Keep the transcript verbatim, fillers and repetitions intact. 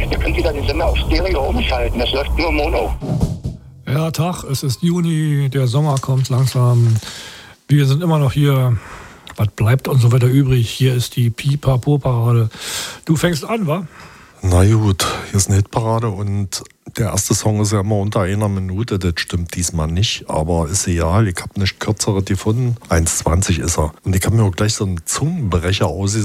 Ihr könnt wieder die Sender auf Stereo umschalten, das läuft nur Mono. Ja, Tag, es ist Juni, der Sommer kommt langsam. Wir sind immer noch hier. Was bleibt uns so weiter übrig? Hier ist die Pipapo-Parade. Du fängst an, wa? Na gut, hier ist eine Hitparade und der erste Song ist ja immer unter einer Minute. Das stimmt diesmal nicht, aber ist egal. Ich habe nicht kürzere gefunden. eins zwanzig ist er. Und ich habe mir auch gleich so einen Zungenbrecher ausgesucht.